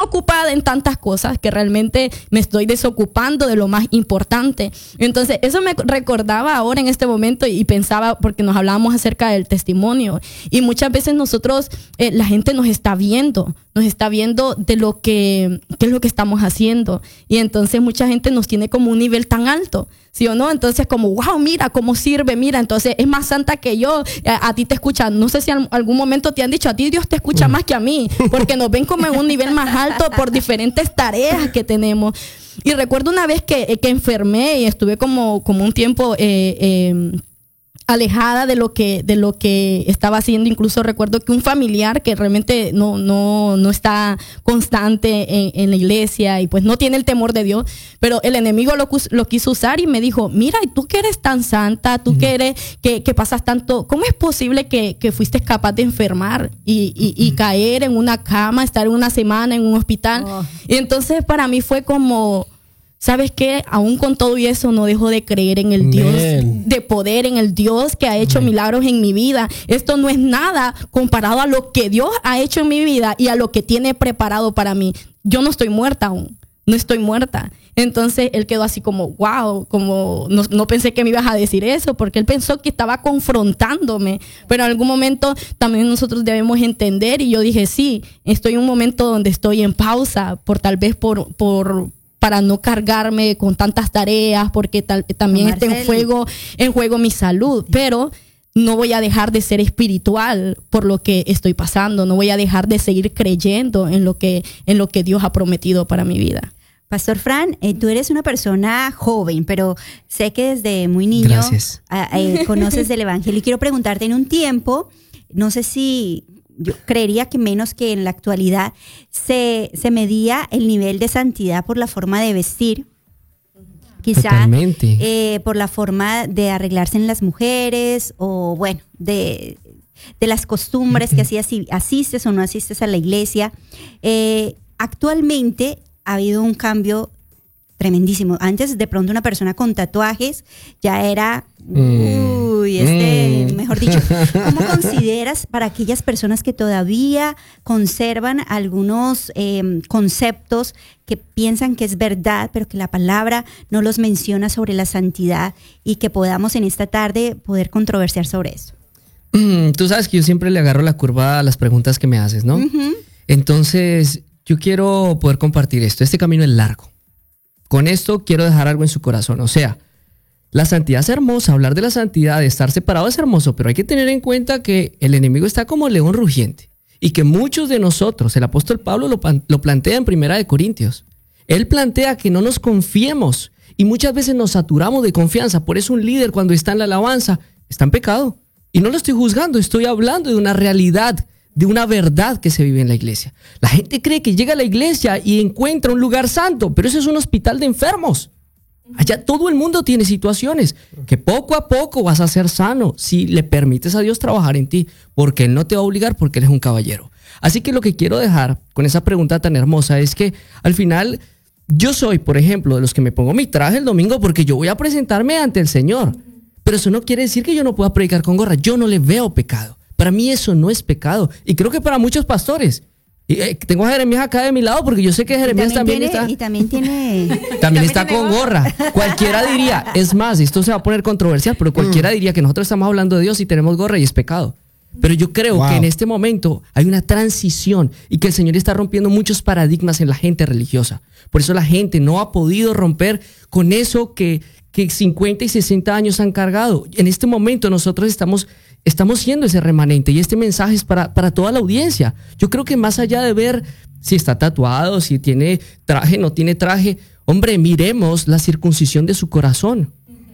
ocupada en tantas cosas que realmente me estoy desocupando de lo más importante. Entonces, eso me recordaba ahora en este momento y pensaba, porque nos hablábamos acerca del testimonio. Y muchas veces nosotros, la gente nos está viendo de lo que qué es lo que estamos haciendo. Y entonces mucha gente nos tiene como un nivel tan alto, ¿sí o no? Entonces como, wow, mira cómo sirve, mira, entonces es más santa que yo, a ti te escucha. No sé si en algún momento te han dicho, a ti Dios te escucha más que a mí, porque nos ven como en un nivel más alto por diferentes tareas que tenemos. Y recuerdo una vez que enfermé y estuve como un tiempo alejada de lo que estaba haciendo. Incluso recuerdo que un familiar que realmente no está constante en la iglesia y pues no tiene el temor de Dios, pero el enemigo lo quiso usar y me dijo, mira, y tú que eres tan santa, tú que eres, que pasas tanto, ¿cómo es posible que fuiste capaz de enfermar y caer en una cama, estar una semana en un hospital? Y entonces para mí fue como, ¿sabes qué? Aún con todo y eso no dejo de creer en el Dios de poder, en el Dios que ha hecho milagros en mi vida. Esto no es nada comparado a lo que Dios ha hecho en mi vida y a lo que tiene preparado para mí. Yo no estoy muerta aún, no estoy muerta. Entonces él quedó así como, wow, como no pensé que me ibas a decir eso, porque él pensó que estaba confrontándome. Pero en algún momento también nosotros debemos entender, y yo dije, sí, estoy en un momento donde estoy en pausa, para no cargarme con tantas tareas, porque también está en juego mi salud, pero no voy a dejar de ser espiritual por lo que estoy pasando, no voy a dejar de seguir creyendo en lo que Dios ha prometido para mi vida. Pastor Fran, tú eres una persona joven, pero sé que desde muy niño conoces del Evangelio, y quiero preguntarte, en un tiempo, no sé si... yo creería que menos que en la actualidad, se medía el nivel de santidad por la forma de vestir, quizá por la forma de arreglarse en las mujeres, o bueno, de las costumbres que hacías, si asistes o no asistes a la iglesia. Actualmente ha habido un cambio tremendísimo. Antes, de pronto, una persona con tatuajes ya era... mejor dicho, ¿cómo consideras para aquellas personas que todavía conservan algunos conceptos que piensan que es verdad, pero que la palabra no los menciona sobre la santidad, y que podamos en esta tarde poder controversiar sobre eso? Tú sabes que yo siempre le agarro la curva a las preguntas que me haces, ¿no? Entonces, yo quiero poder compartir esto. Este camino es largo. Con esto quiero dejar algo en su corazón. O sea, la santidad es hermosa, hablar de la santidad, de estar separado es hermoso, pero hay que tener en cuenta que el enemigo está como león rugiente, y que muchos de nosotros, el apóstol Pablo lo plantea en 1 Corintios. Él plantea que no nos confiemos, y muchas veces nos saturamos de confianza. Por eso un líder, cuando está en la alabanza, está en pecado. Y no lo estoy juzgando, estoy hablando de una realidad, de una verdad que se vive en la iglesia. La gente cree que llega a la iglesia y encuentra un lugar santo, pero eso es un hospital de enfermos. Allá todo el mundo tiene situaciones que poco a poco vas a ser sano si le permites a Dios trabajar en ti, porque Él no te va a obligar, porque Él es un caballero. Así que lo que quiero dejar con esa pregunta tan hermosa es que al final yo soy, por ejemplo, de los que me pongo mi traje el domingo porque yo voy a presentarme ante el Señor. Pero eso no quiere decir que yo no pueda predicar con gorra. Yo no le veo pecado. Para mí eso no es pecado. Y creo que para muchos pastores. Tengo a Jeremías acá de mi lado porque yo sé que Jeremías también está... Y también tiene... También está con gorra. Cualquiera diría, es más, esto se va a poner controversial, pero cualquiera diría que nosotros estamos hablando de Dios y tenemos gorra y es pecado. Pero yo creo que en este momento hay una transición y que el Señor está rompiendo muchos paradigmas en la gente religiosa. Por eso la gente no ha podido romper con eso que 50 y 60 años han cargado. En este momento nosotros estamos siendo ese remanente, y este mensaje es para toda la audiencia. Yo creo que más allá de ver si está tatuado, si tiene traje, no tiene traje, hombre, miremos la circuncisión de su corazón,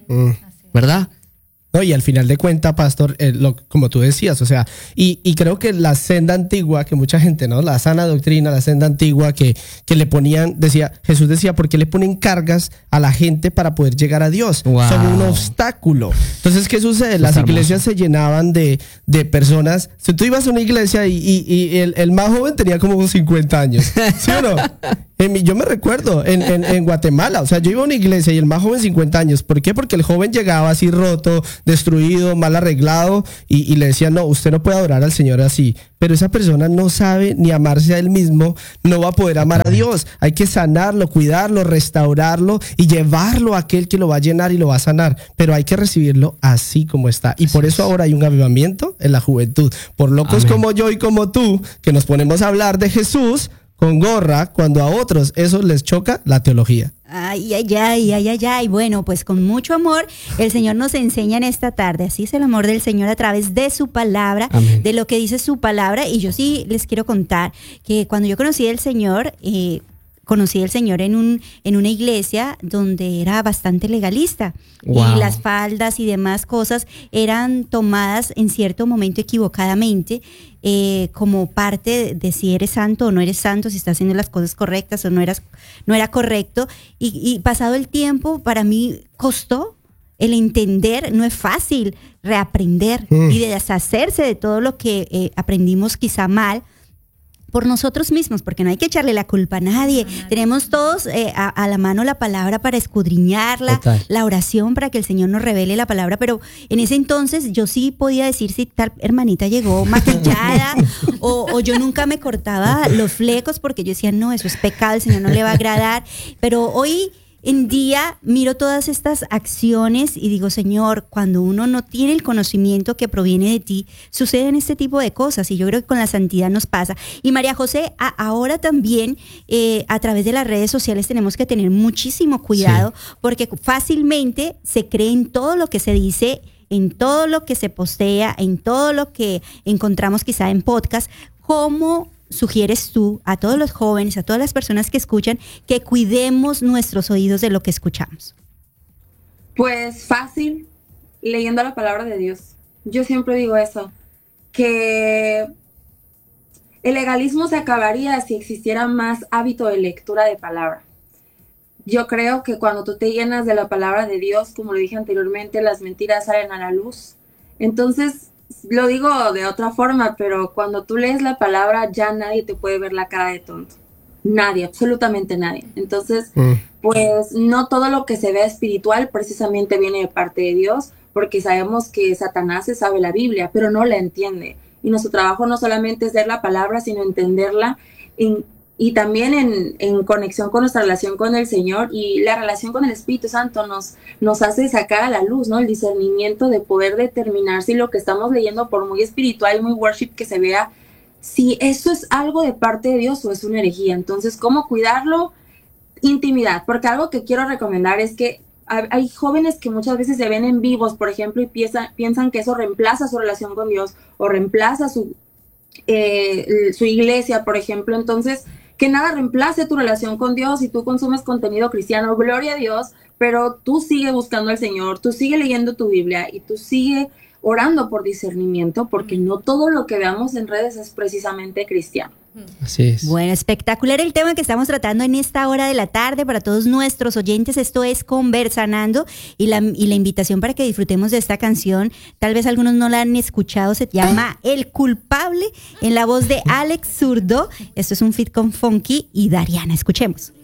¿verdad? No, y al final de cuentas, pastor, como tú decías, o sea, y creo que la senda antigua, que mucha gente, ¿no? La sana doctrina, la senda antigua que le ponían, Jesús decía, ¿por qué le ponen cargas a la gente para poder llegar a Dios? Wow. Son un obstáculo. Entonces, ¿qué sucede? Las iglesias se llenaban de personas. Si tú ibas a una iglesia y el más joven tenía como 50 años, ¿sí o no? Yo me recuerdo en Guatemala, o sea, yo iba a una iglesia y el más joven 50 años. ¿Por qué? Porque el joven llegaba así roto, destruido, mal arreglado, y le decían, no, usted no puede adorar al Señor así. Pero esa persona no sabe ni amarse a él mismo, no va a poder amar a Dios. Hay que sanarlo, cuidarlo, restaurarlo y llevarlo a aquel que lo va a llenar y lo va a sanar. Pero hay que recibirlo así como está. Y por eso ahora hay un avivamiento en la juventud. Por locos como yo y como tú, que nos ponemos a hablar de Jesús con gorra, cuando a otros eso les choca la teología. Ay. Bueno, pues con mucho amor el Señor nos enseña en esta tarde. Así es el amor del Señor a través de su palabra, de lo que dice su palabra. Y yo sí les quiero contar que cuando yo conocí al Señor en una iglesia donde era bastante legalista. Wow. Y las faldas y demás cosas eran tomadas en cierto momento equivocadamente, como parte de si eres santo o no eres santo, si estás haciendo las cosas correctas o no era correcto. Y pasado el tiempo, para mí costó el entender. No es fácil reaprender y de deshacerse de todo lo que aprendimos quizá mal por nosotros mismos, porque no hay que echarle la culpa a nadie. Tenemos todos a la mano la palabra para escudriñarla, la oración para que el Señor nos revele la palabra, pero en ese entonces yo sí podía decir si tal hermanita llegó maquillada o yo nunca me cortaba los flecos porque yo decía, no, eso es pecado, el Señor no le va a agradar. Pero hoy en día miro todas estas acciones y digo, Señor, cuando uno no tiene el conocimiento que proviene de ti, suceden este tipo de cosas, y yo creo que con la santidad nos pasa. Y María José, ahora también a través de las redes sociales tenemos que tener muchísimo cuidado, porque fácilmente se cree en todo lo que se dice, en todo lo que se postea, en todo lo que encontramos quizá en podcast. ¿Cómo sugieres tú a todos los jóvenes, a todas las personas que escuchan, que cuidemos nuestros oídos de lo que escuchamos? Pues fácil, leyendo la palabra de Dios. Yo siempre digo eso, que el legalismo se acabaría si existiera más hábito de lectura de palabra. Yo creo que cuando tú te llenas de la palabra de Dios, como lo dije anteriormente, las mentiras salen a la luz. Entonces, lo digo de otra forma, pero cuando tú lees la palabra, ya nadie te puede ver la cara de tonto. Nadie, absolutamente nadie. Entonces, pues no todo lo que se ve espiritual precisamente viene de parte de Dios, porque sabemos que Satanás se sabe la Biblia, pero no la entiende. Y nuestro trabajo no solamente es leer la palabra, sino entenderla y también en conexión con nuestra relación con el Señor, y la relación con el Espíritu Santo nos hace sacar a la luz, ¿no? El discernimiento de poder determinar si lo que estamos leyendo, por muy espiritual, muy worship que se vea, si eso es algo de parte de Dios o es una herejía. Entonces, ¿cómo cuidarlo? Intimidad, porque algo que quiero recomendar es que hay jóvenes que muchas veces se ven en vivos, por ejemplo, y piensan que eso reemplaza su relación con Dios o reemplaza su iglesia, por ejemplo. Entonces, que nada reemplace tu relación con Dios. Si tú consumes contenido cristiano, gloria a Dios, pero tú sigue buscando al Señor, tú sigue leyendo tu Biblia y tú sigue orando por discernimiento, porque no todo lo que veamos en redes es precisamente cristiano. Así es. Bueno, espectacular el tema que estamos tratando en esta hora de la tarde para todos nuestros oyentes. Esto es Conversanando, y la invitación para que disfrutemos de esta canción. Tal vez algunos no la han escuchado, se llama El Culpable, en la voz de Alex Zurdo. Esto es un feat con Funky y Dariana. Escuchemos.